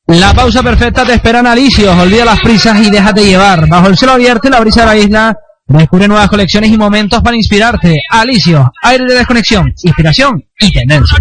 La pausa perfecta te espera en Alicios. Olvida las prisas y déjate llevar. Bajo el cielo abierto y la brisa de la isla, descubre nuevas colecciones y momentos para inspirarte. Alicios, aire de desconexión, inspiración y tendencia.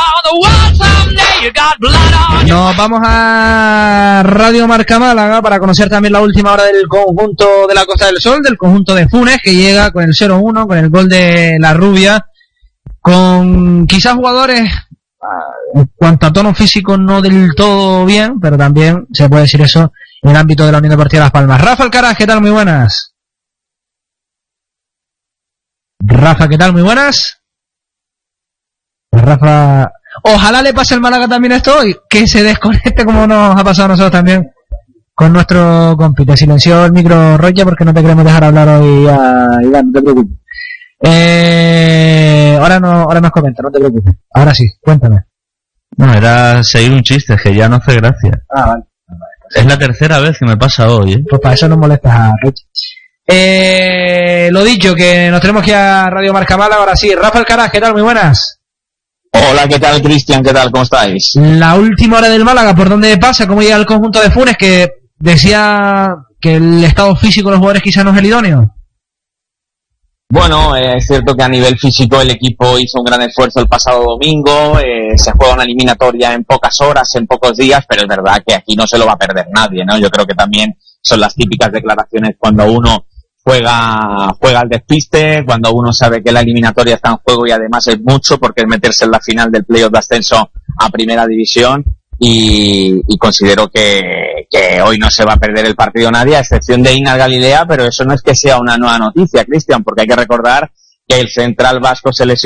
Nos vamos a Radio Marca Málaga para conocer también la última hora del conjunto de la Costa del Sol, del conjunto de Funes, que llega con el 0-1, con el gol de La Rubia, con quizás jugadores en cuanto a tono físico no del todo bien, pero también se puede decir eso en el ámbito de la Unión Deportiva Las Palmas. Rafa Alcaraz, ¿qué tal? Muy buenas. Rafa, ¿qué tal? Muy buenas. Pues Rafa, ojalá le pase al Málaga también esto hoy, que se desconecte como nos ha pasado a nosotros también con nuestro compi. Te silenció el micro, Roger, porque no te queremos dejar hablar hoy a Iván, no te preocupes. Ahora nos comenta, no te preocupes. Ahora sí, cuéntame. No, era seguir un chiste, que ya no hace gracia. Vale. Es la tercera vez que me pasa hoy, ¿eh? Pues para eso nos molestas a Roger. Lo dicho, que nos tenemos que ir a Radio Marca Málaga. Ahora sí, Rafa Alcaraz, ¿qué tal? Muy buenas. Hola, ¿qué tal, Cristian? ¿Qué tal? ¿Cómo estáis? La última hora del Málaga, ¿por dónde pasa? ¿Cómo llega el conjunto de Funes? Que decía que el estado físico de los jugadores quizás no es el idóneo. Bueno, es cierto que a nivel físico el equipo hizo un gran esfuerzo el pasado domingo, se juega una eliminatoria en pocas horas, en pocos días, pero es verdad que aquí no se lo va a perder nadie, ¿no? Yo creo que también son las típicas declaraciones cuando uno juega al despiste, cuando uno sabe que la eliminatoria está en juego y además es mucho porque es meterse en la final del playoff de ascenso a Primera División y considero que hoy no se va a perder el partido nadie, a excepción de Inar Galilea, pero eso no es que sea una nueva noticia, Cristian, porque hay que recordar que el central vasco se lesionó